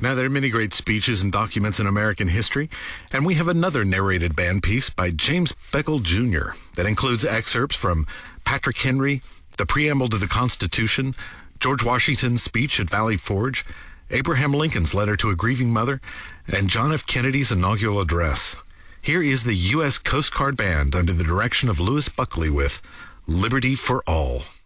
Now, there are many great speeches and documents in American history, and we have another narrated band piece by James Beckle Jr. that includes excerpts from Patrick Henry, the preamble to the Constitution, George Washington's speech at Valley Forge, Abraham Lincoln's letter to a grieving mother, and John F. Kennedy's inaugural address. Here is the U.S. Coast Guard Band under the direction of Louis Buckley with Liberty for All.